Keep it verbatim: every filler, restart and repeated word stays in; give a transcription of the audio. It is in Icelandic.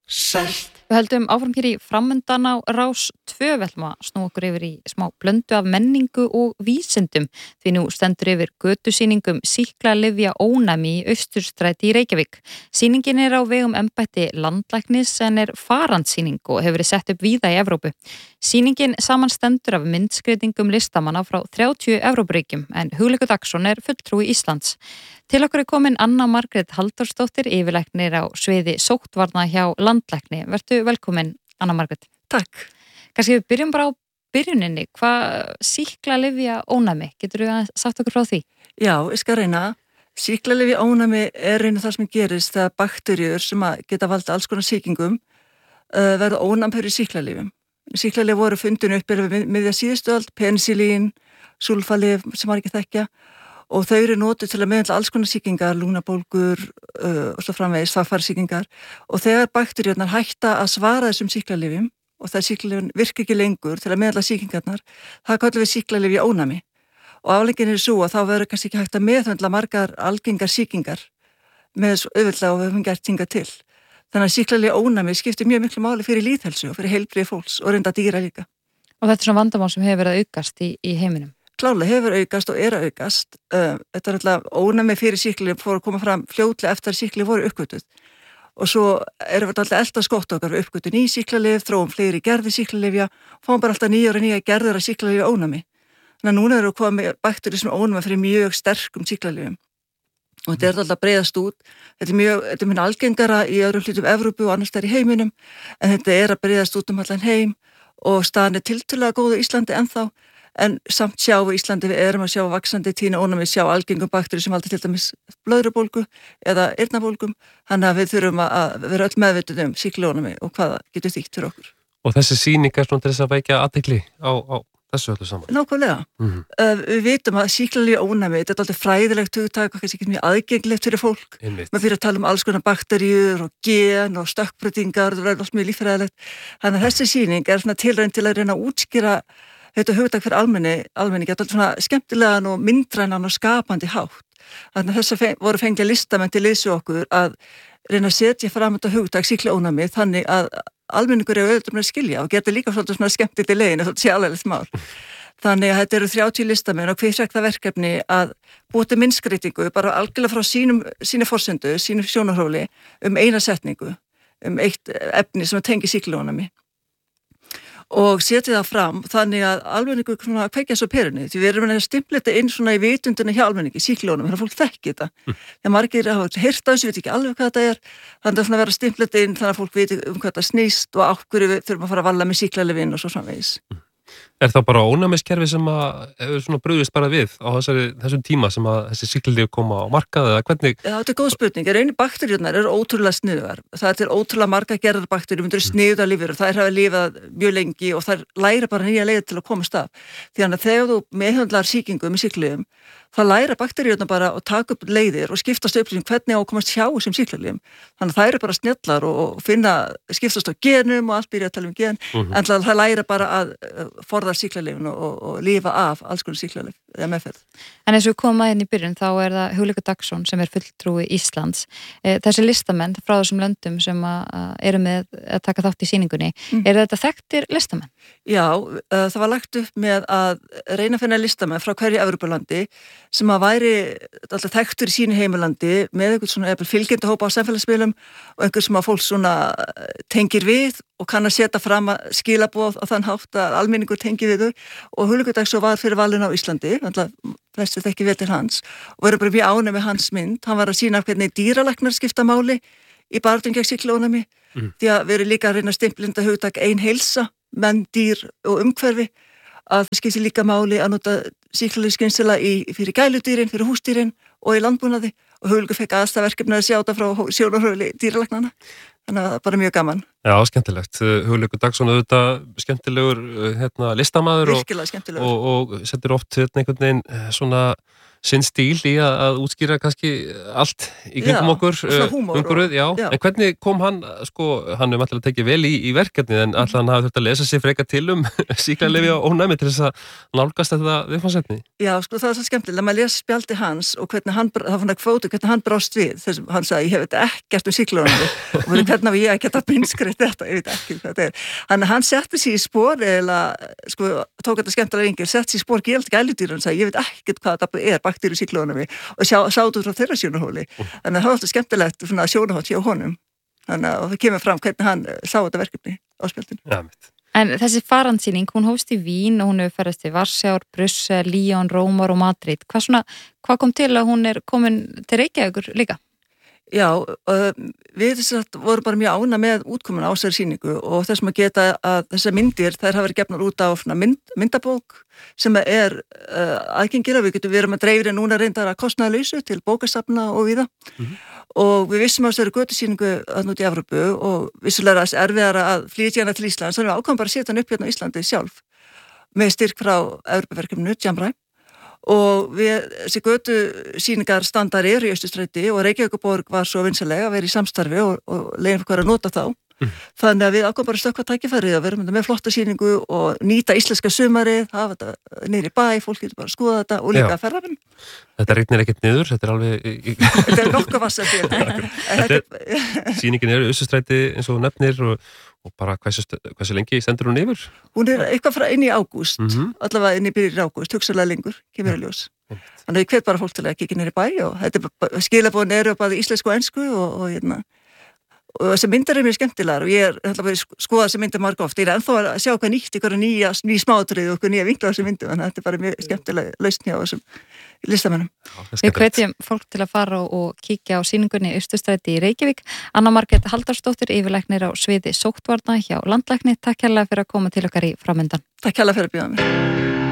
selt. Við höldum áfram hér í framundan á Rás tvö, við ætlum að snúa okkur yfir í smá blöndu af menningu og vísindum því nú stendur yfir götusýningum sýklalyfja ónæmi í Austurstræti í Reykjavík. Sýningin er á vegum embætti landlæknis en er farandsýning og hefur verið sett upp víða í Evrópu. Sýningin samanstendur af myndskreitingum listamanna frá þrjátíu Evrópuríkjum en Hugleikur Dagsson er fulltrúi Íslands. Til okkur er komin Anna Margrét Halldórsdóttir, yfirlæknir á sviði sóttvarna hjá landlækni. Vertu velkomin, Anna Margrét. Takk. Kannski við byrjum bara á byrjuninni. Hvað sýklalyfja ónæmi? Getur þú sagt okkur frá því? Já, ég skal reyna. Sýklalyfja ónæmi er einu það sem gerist þegar bakteríur sem geta valda alls konar sýkingum uh, verða ónæm fyrir sýklalyfjum. Sýklalyf voru fundin upp með miðja síðustu öld, penicillin, sulfalyf sem var ekki þekkja og þau eru notuð til að meðhandla alls konar sýkingar, lungnabólgur uh, og svo framvegis, þvagfærasýkingar og þegar bakteríurnar hætta að svara þessum sýklalyfjum og það sýklalyfin virkar ekki lengur til að meðhandla sýkingarnar, það kallum við sýklalyfja ónæmi og afleggingin er svo að þá verður kannski ekki hægt að meðhandla margar algengar sýkingar með svo auðveldlega og við höfum gert hingað til. Þannig að sýklalyfja ónæmi skiptir mjög miklu máli fyrir lýðheilsu og fyrir heilbrigði fólks og reynda dýra líka. Og þetta er svona vandamál sem hefur verið að aukast í, í heiminum? Klálega hefur aukast og er að aukast. Þetta er alltaf ónæmi fyrir sýklalyf fór að koma fram fljótlega eftir að sýklalyf voru uppgötuð. Og svo erum við alltaf elda skott okkar við uppgötu ný sýklalyf, þróum fleiri gerði sýklalyfja, fáum bara alltaf nýjar og nýja gerðir að sýklalyfja ónæmi. Þannig að núna eru að koma bakteríur sem ónæmi fyrir mjög sterkum sýklalyfjum. Og þetta er alltaf breiðast út. Þetta er mjög, þetta er mjög algengara í öðrum hlutum Evrópu og annars þar í heiminum, en þetta er að breiðast út um allan heim og staðan er tiltölulega góð á Íslandi ennþá. En samt sjá við Íslandi, við erum að sjá vaxandi tíðni ónæmi, sjá algengum bakteríur sem valda til dæmis blöðrubólgu eða eyrnabólgum, þannig að við þurfum að vera öll meðvituð um sýklalyfjaónæmi og hvað það getur þýtt fyrir okkur. Og þessi sýning er svona til þess að veikja athygli á, á þessu öllu saman? Nákvæmlega. Mm-hmm. uh, við vitum að sýklalyfjaónæmi, þetta er alltaf fræðilegt hugtak og kannski ekki mjög aðgengilegt fyrir fólk. Einmitt. Maður fyrir að tala um alls konar bakteríur og gen og stökkbreytingar, það verður allt mjög líffræðilegt. Þannig að þessi sýning er svona tilraun til að reyna að útskýra þetta hugtak fyrir almenni, almenningi, þetta er svona skemmtilegan og myndrænan og skapandi hátt. Þannig að þess að feng, voru fengja listamenn til liðsu okkur að reyna að setja fram þetta hugtak sýklalyfjaónæmi þannig að almenningur eru auðvitað að skilja og gera þetta líka svolítið svona skemmtilegt í leiðinu, svolítið sjálflegt mál. Þannig að þetta eru þrjátíu listamenn og hver fekk það verkefni að búa til myndskreitingu bara algjörlega frá sínum, sínu forsendu, sínu sjónarhóli um eina setningu, um eitt efni sem tengir sýklalyfjaónæmi. Og setja það fram þannig að almenningur kveikja svo perunni því við erum að stimpla þetta inn svona í vitundinu hjá almenningi, sýklalyfjaónæmi, þannig að fólk þekki þetta mm. þegar margir hafa heyrt á þessu, veit ekki alveg hvað þetta er þannig að vera að stimpla þetta inn þannig að fólk veit um hvað þetta snýst og á hverju við þurfum að fara að valda með sýklalyfin og svo framvegis. mm. Er það bara ónæmiskerfi sem að hefur svona brugðist bara við á þessari, þessum tíma sem að þessi sýklalyf koma á markað eða hvernig? Já, þetta er góð spurning. Einu bakteríurnar eru ótrúlega sniðugar. Það er til ótrúlega marga gerðar bakteríur, myndir sniðuða lífur og þær hafa lifað mjög lengi og þær læra bara nýja leið til að komast af. Því að þegar þú meðhöndlar sýkingu með sýklalyfjum, það læra bakteríurnar bara að taka upp leiðir og skiptast upp hvernig á að komast hjá þessum sýklalyfjum. Þannig að þær eru bara snjallar og finna, skiptast á genum og allt byrja að tala um gen, mm-hmm. en það læra bara að forða sýklalyfjum og, og, og lifa af alls konar sýklalyf eða meðferð. En eins og við komum að inn í byrjun þá er það Hugleikur Dagsson sem er fulltrúi Íslands. Þessi listamenn frá þessum löndum sem að eru með að taka þátt í sýningunni, mm. eru þetta þekktir listamenn? Já, það var lagt upp með að reyna að finna listamenn frá hverju Evrópulandi sem að væri alltaf þekktur í sínu heimilandi með einhvern svona fylgjandi hópa á samfélagsmiðlum og einhver sem að fólk svona tengir við og kann að setja fram að skilaboð á þann hátt að almenningur tengir við þau og Hugleikur Dagsson var fyrir valinu á Íslandi, þannig að flestir þekki vel til hans og verður bara mjög ánægð með hans mynd. Hann var að sýna hvernig dýralæknar skipta máli í baráttunni gegn sýklalyfjaónæmi mm. því að við erum líka að reyna að stimplinda hugtak ein heilsa, menn, dýr og umhverfi að það skiptir líka máli að nota sýklalyf skynselega fyrir gæludýrin, fyrir húsdýrin og í landbúnaði og Hugleikur fekk aðstæðverkefni að sjá þetta frá sjónarhóli dýralæknanna. Þannig að það er bara mjög gaman. Já, skemmtilegt. Hugleikur Dagsson auðvitað skemmtilegur hérna, listamaður og, og, og setur oft hérna, einhvern veginn svona sinn stíl í að, að útskýra kannski allt í kringum Já, okkur og svona húmor umhverfið, já. já. En hvernig kom hann, sko, hann er alltaf tekið vel í, í verkefnið en alltaf hann hafi þurft að lesa sér frekar til um sýklalyfja ónæmi til þess að nálgast þetta viðfangsefni? Já, sko, það er svo skemmtilega, maður les spjaldi hans og hvernig hann, það fann að kvótu, hvernig hann brást við, þess að hann sagði, ég hef þetta ekkert um sýklalyfja og hvernig hef ég ekki þetta minnskreitt þetta, ég veit ekki hvað þetta er. Þannig að hann setti sig í spor eða, sko, tók þetta skemmtilega yngir, setti sig í spor gæld gæludýrun og sagði, ég veit ekkert hvað þetta er bakteríu sýklalyfja og sjá, sátu frá þeirra sjónarhóli. Þannig að það var alltaf skemmtilegt svona sjónarhótt hjá honum. Þannig að það kemur fram hvernig hann sá þetta verkefni á spjaldinu. Ja, en þessi farandsýning, hún hófst í Vín og hún hefur ferðast til Varsjár, Brussel, Lyon, Rómar og Madrid. Hvað svona, hvað kom til að hún er komin til Reykjavíkur líka? Já, uh, við þess að vorum bara mjög ána með útkomin á þessari sýningu og þessum að geta að þessar myndir, þær hafa verið gefnar út á mynd, myndabók sem er uh, aðgengilega, við getum verið með dreifri núna reyndar að kostnaðarlausu til bókasafna og víða mm-hmm. og við vissum á þessari götusýningu að núti í Evrópu og vissulega er erfiðara að flytja hana til Íslands, þannig að við ákvæmum bara að setja hann upp hérna á Íslandi sjálf með styrk frá Evrópuverkefninu, Jamræ og við, þessi götu sýningar standar eru í Austurstræti og Reykjavíkurborg var svo vinsalega að vera í samstarfi og, og leiðin fyrir að nota þá mm. þannig að við ákvæmum bara stökkva tækifærið að vera með flotta sýningu og nýta íslenska sumarið, hafa þetta niður í bæ fólk getur bara að skoða þetta og líka að ferðarinn. Þetta rignir ekkert niður, þetta er alveg þetta er nokkuð vassað þetta sýningin er í Austurstræti eins og nefnir og og bara hversu, hversu lengi stendur hún yfir? Hún er eitthvað frá inn í ágúst, mm-hmm. allavega inn í byrjir í ágúst, hugsalega lengur, kemur að ljós. Þannig að ég hvet bara fólk til að kikið nýri bæ og þetta skilabóðin eru bæði íslensku og ensku og, og, hérna, og þessi myndar er mjög skemmtilegar og ég er alltaf að skoða þessi myndar marga oft. Ég er ennþá að sjá hvað nýtt, eitthvað nýja, ný smátrið og eitthvað nýja vinkla á þessi myndu, þannig að þetta er bara mjög skemmtilega lausn hjá þessum listamennum. Við hvetjum fólk til að fara og kíkja á sýningunni Austurstræti í Reykjavík. Anna Margrét Halldórsdóttir, yfirlæknir á sviði sóttvarna hjá Landlækni. Takk hérlega fyrir að koma til okkar í framöndan. Takk hérlega fyrir að bjóða mér.